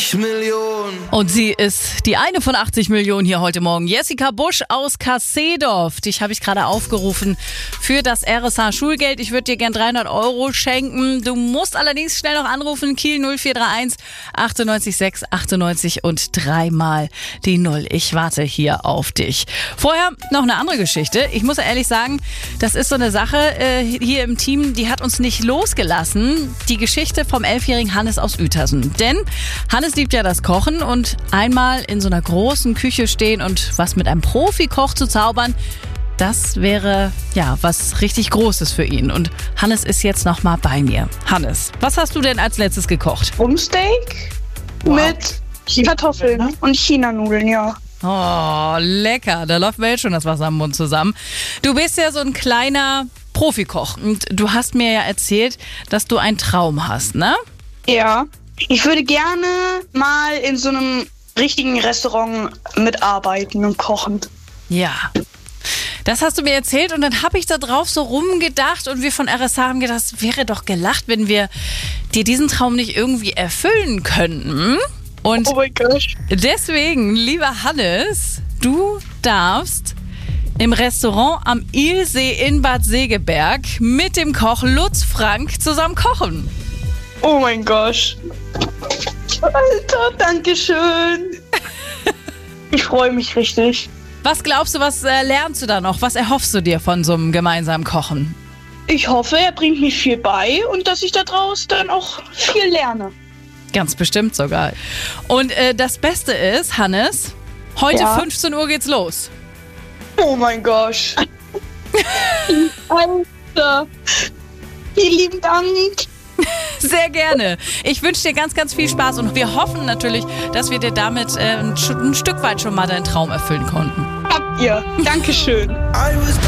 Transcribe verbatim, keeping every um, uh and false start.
achtzig Millionen. Und sie ist die eine von achtzig Millionen hier heute Morgen. Jessica Busch aus Kassedorf. Dich habe ich gerade aufgerufen für das R S H-Schulgeld. Ich würde dir gern dreihundert Euro schenken. Du musst allerdings schnell noch anrufen. Kiel null vier drei eins achtundneunzig sechs achtundneunzig und dreimal die Null. Ich warte hier auf dich. Vorher noch eine andere Geschichte. Ich muss ehrlich sagen, das ist so eine Sache äh, hier im Team, die hat uns nicht losgelassen. Die Geschichte vom elfjährigen Hannes aus Uetersen. Denn Hannes liebt ja das Kochen und einmal in so einer großen Küche stehen und was mit einem Profikoch zu zaubern, das wäre ja was richtig Großes für ihn. Und Hannes ist jetzt noch mal bei mir. Hannes, was hast du denn als letztes gekocht? Rumpsteak wow. mit Kartoffeln und Chinanudeln, ja. Oh, lecker. Da läuft mir jetzt schon das Wasser am Mund zusammen. Du bist ja so ein kleiner Profikoch und du hast mir ja erzählt, dass du einen Traum hast, ne? Ja. Ich würde gerne mal in so einem richtigen Restaurant mitarbeiten und kochen. Ja. Das hast du mir erzählt und dann habe ich da drauf so rumgedacht und wir von R S H haben gedacht, es wäre doch gelacht, wenn wir dir diesen Traum nicht irgendwie erfüllen könnten. Und oh mein Gott. Deswegen, lieber Hannes, du darfst im Restaurant am Ilsee in Bad Segeberg mit dem Koch Lutz Frank zusammen kochen. Oh mein Gott. Alter, danke schön. Ich freue mich richtig. Was glaubst du, was äh, lernst du da noch? Was erhoffst du dir von so einem gemeinsamen Kochen? Ich hoffe, er bringt mir viel bei und dass ich daraus dann auch viel lerne. Ganz bestimmt sogar. Und äh, das Beste ist, Hannes, heute ja. fünfzehn Uhr geht's los. Oh mein Gott. Alter. Vielen lieben Dank. Sehr gerne. Ich wünsche dir ganz, ganz viel Spaß und wir hoffen natürlich, dass wir dir damit äh, ein, ein Stück weit schon mal deinen Traum erfüllen konnten. Habt ihr. Dankeschön.